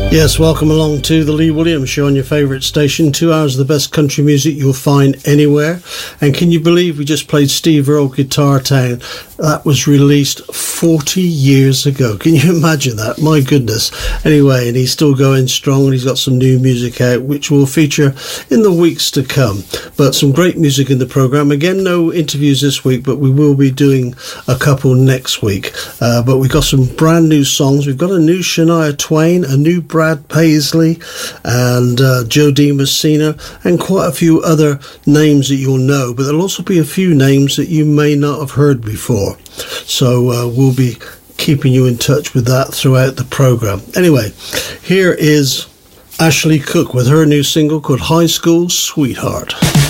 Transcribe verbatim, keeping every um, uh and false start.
Yes, welcome along to the Lee Williams Show on your favourite station. Two hours of the best country music you'll find anywhere. And can you believe we just played Steve Earle, Guitar Town? That was released forty years ago. Can you imagine that? My goodness. Anyway, and he's still going strong, and he's got some new music out, which will feature in the weeks to come. But some great music in the programme. Again, no interviews this week, but we will be doing a couple next week. Uh, but we've got some brand new songs. We've got a new Shania Twain, a new Brad Paisley, and uh, Joe Messina, and quite a few other names that you'll know. But there'll also be a few names that you may not have heard before. So uh, we'll be keeping you in touch with that throughout the programme. Anyway, here is Ashley Cooke with her new single called High School Sweetheart.